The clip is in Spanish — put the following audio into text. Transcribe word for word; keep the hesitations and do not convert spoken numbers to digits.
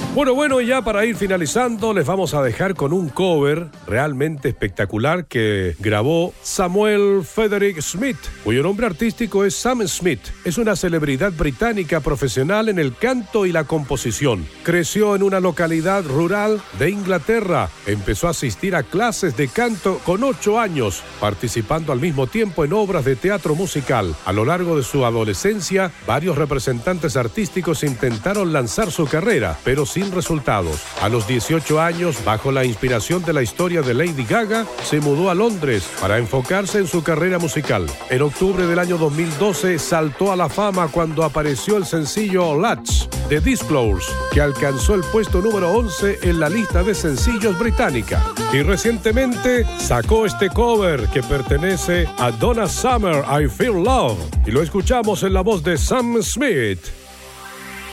Bueno, bueno, y ya para ir finalizando, les vamos a dejar con un cover realmente espectacular que grabó Samuel Frederick Smith, cuyo nombre artístico es Sam Smith. Es una celebridad británica profesional en el canto y la composición. Creció en una localidad rural de Inglaterra. Empezó a asistir a clases de canto con ocho años, participando al mismo tiempo en obras de teatro musical. A lo largo de su adolescencia, varios representantes artísticos intentaron lanzar su carrera, pero sin resultados. A los dieciocho años, bajo la inspiración de la historia de Lady Gaga, se mudó a Londres para enfocarse en su carrera musical. En octubre del año dos mil doce, saltó a la fama cuando apareció el sencillo Latch de Disclosure, que alcanzó el puesto número once en la lista de sencillos británica. Y recientemente sacó este cover que pertenece a Donna Summer, I Feel Love, y lo escuchamos en la voz de Sam Smith.